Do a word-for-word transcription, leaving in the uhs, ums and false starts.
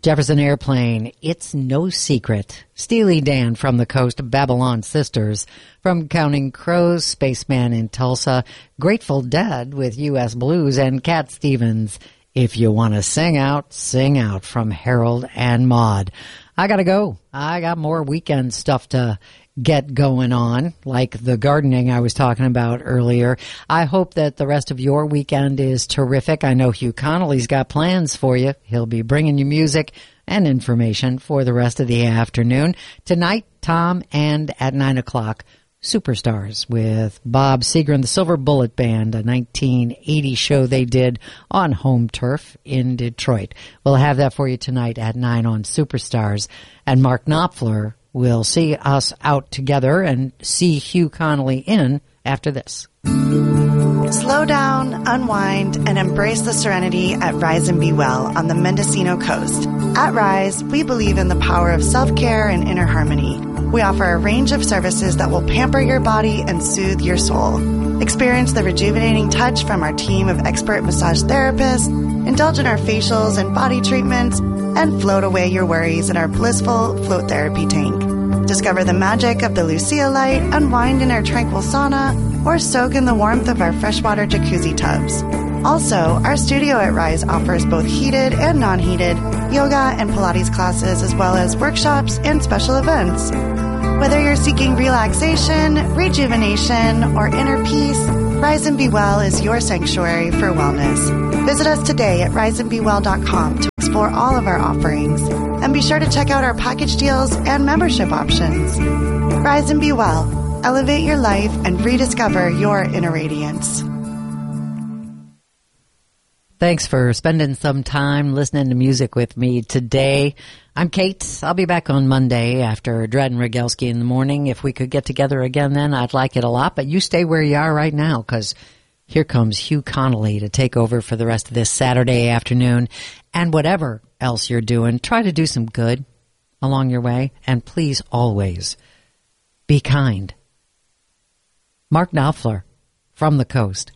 Jefferson Airplane, It's No Secret. Steely Dan from the Coast, Babylon Sisters. From Counting Crows, Spaceman in Tulsa. Grateful Dead with U S Blues. And Cat Stevens, If You Want to Sing Out, Sing Out from Harold and Maude. I gotta go. I got more weekend stuff to get going on, like the gardening I was talking about earlier. I hope that the rest of your weekend is terrific. I know Hugh Connolly's got plans for you. He'll be bringing you music and information for the rest of the afternoon. Tonight, Tom, and at nine o'clock, Superstars with Bob Seger and the Silver Bullet Band, a nineteen eighty show they did on home turf in Detroit. We'll have that for you tonight at nine on Superstars. And Mark Knopfler will see us out together and see Hugh Connolly in after this. Slow down, unwind, and embrace the serenity at Rise and Be Well on the Mendocino coast. At Rise, we believe in the power of self-care and inner harmony. We offer a range of services that will pamper your body and soothe your soul. Experience the rejuvenating touch from our team of expert massage therapists, indulge in our facials and body treatments, and float away your worries in our blissful float therapy tank. Discover the magic of the Lucia light, unwind in our tranquil sauna, or soak in the warmth of our freshwater jacuzzi tubs. Also, our studio at Rise offers both heated and non-heated yoga and Pilates classes, as well as workshops and special events. Whether you're seeking relaxation, rejuvenation, or inner peace, Rise and Be Well is your sanctuary for wellness. Visit us today at rise and be well dot com to explore all of our offerings. And be sure to check out our package deals and membership options. Rise and Be Well. Elevate your life and rediscover your inner radiance. Thanks for spending some time listening to music with me today. I'm Kate. I'll be back on Monday after Dredd and Rogalski in the morning. If we could get together again then, I'd like it a lot. But you stay where you are right now, because here comes Hugh Connolly to take over for the rest of this Saturday afternoon. And whatever else you're doing, try to do some good along your way. And please always be kind. Mark Knopfler from the Coast.